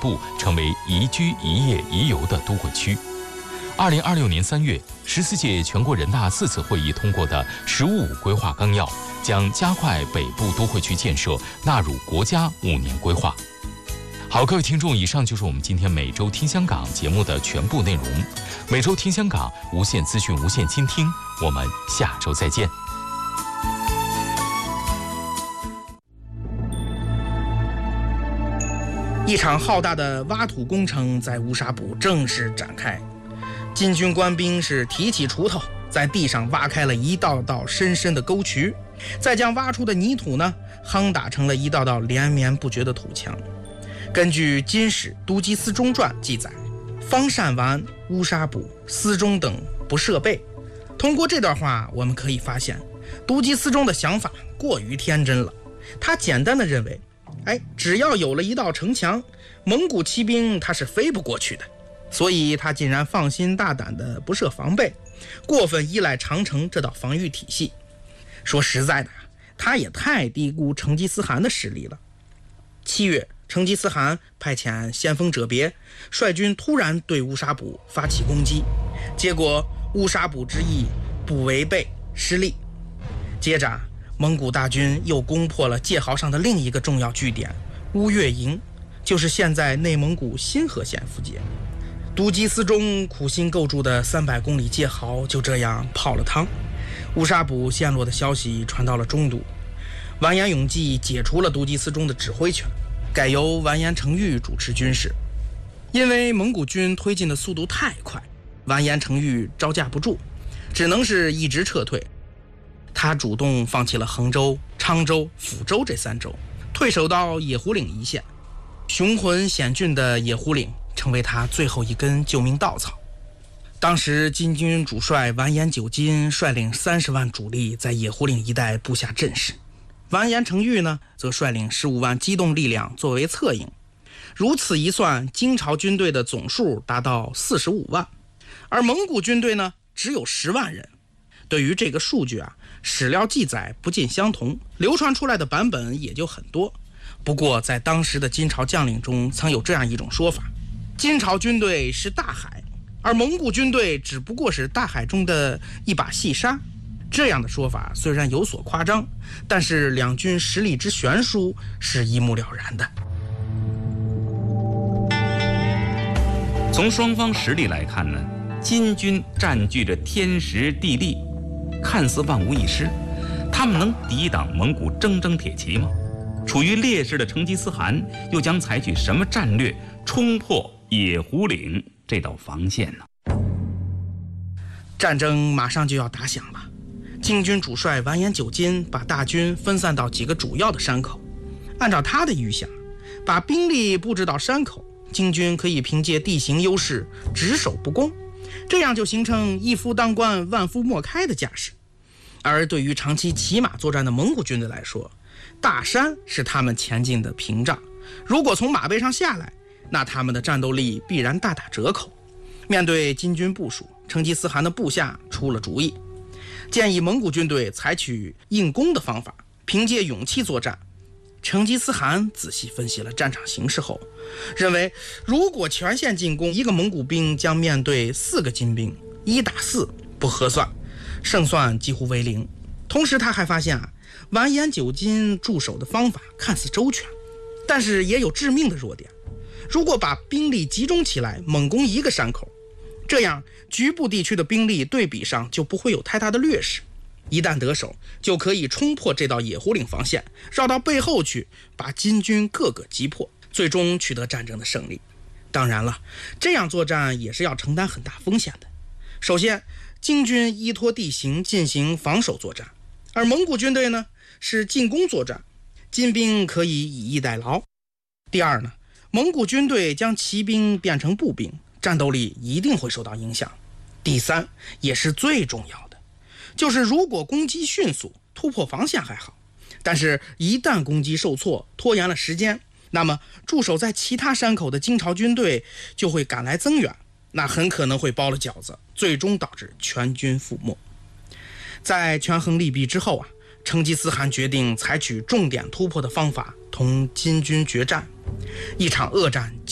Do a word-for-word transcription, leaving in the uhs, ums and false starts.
部成为宜居宜业宜游的都会区。二零二六年三月，十四届全国人大四次会议通过的《十五五规划纲要》将加快北部都会区建设纳入国家五年规划。好，各位听众，以上就是我们今天每周听香港节目的全部内容。每周听香港，无限资讯，无限倾听，我们下周再见。 一场浩大的挖土工程在乌沙堡正式展开，金军官兵是提起锄头，在地上挖开了一道道深深的沟渠，再将挖出的泥土呢夯打成了一道道连绵不绝的土墙。根据《金史都基思中传》记载，方善丸、乌沙堡、思中等不设备。通过这段话，我们可以发现，都基思中的想法过于天真了。他简单的认为，哎，只要有了一道城墙，蒙古骑兵他是飞不过去的，所以他竟然放心大胆的不设防备，过分依赖长城这道防御体系。说实在的，他也太低估成吉思汗的实力了。七月，成吉思汗派遣先锋者别率军突然对乌沙堡发起攻击，结果乌沙堡之役不违背失利。接着蒙古大军又攻破了界壕上的另一个重要据点乌岳营，就是现在内蒙古新河县附近。都基思中苦心构筑的三百公里界壕就这样泡了汤。乌沙堡陷落的消息传到了中都，完颜永济解除了都基思中的指挥权，改由完颜成玉主持军事。因为蒙古军推进的速度太快，完颜成玉招架不住，只能是一直撤退。他主动放弃了衡州、昌州、抚州这三州，退守到野狐岭一线。雄浑险峻的野狐岭成为他最后一根救命稻草。当时金军主帅完颜九斤率领三十万主力在野狐岭一带布下阵势，完颜成玉呢则率领十五万机动力量作为侧应。如此一算，金朝军队的总数达到四十五万，而蒙古军队呢只有十万人。对于这个数据啊，史料记载不尽相同，流传出来的版本也就很多。不过在当时的金朝将领中曾有这样一种说法，金朝军队是大海，而蒙古军队只不过是大海中的一把细沙。这样的说法虽然有所夸张，但是两军实力之悬殊是一目了然的。 从双方实力来看呢，金军占据着天时地利，看似万无一失，他们能抵挡蒙古铮铮铁骑吗？处于劣势的成吉思汗又将采取什么战略冲破野狐岭这道防线呢？ 战争马上就要打响了。金军主帅完颜九斤把大军分散到几个主要的山口，按照他的预想，把兵力布置到山口，金军可以凭借地形优势只守不攻，这样就形成一夫当关万夫莫开的架势。而对于长期骑马作战的蒙古军队来说，大山是他们前进的屏障，如果从马背上下来，那他们的战斗力必然大打折扣。面对金军部署，成吉思汗的部下出了主意，建议蒙古军队采取硬攻的方法，凭借勇气作战。成吉思汗仔细分析了战场形势后，认为如果全线进攻，一个蒙古兵将面对四个金兵，一打四不合算，胜算几乎为零。同时他还发现啊，完颜九斤驻守的方法看似周全，但是也有致命的弱点。如果把兵力集中起来猛攻一个山口，这样局部地区的兵力对比上就不会有太大的劣势，一旦得手就可以冲破这道野狐岭防线，绕到背后去把金军各个击破，最终取得战争的胜利。当然了，这样作战也是要承担很大风险的。首先，金军依托地形进行防守作战，而蒙古军队呢是进攻作战，金兵可以以逸待劳。第二呢，蒙古军队将骑兵变成步兵，战斗力一定会受到影响。第三，也是最重要的，就是如果攻击迅速，突破防线还好，但是一旦攻击受挫，拖延了时间，那么驻守在其他山口的金朝军队就会赶来增援，那很可能会包了饺子，最终导致全军覆没。在权衡利弊之后啊，成吉思汗决定采取重点突破的方法同金军决战。一场恶战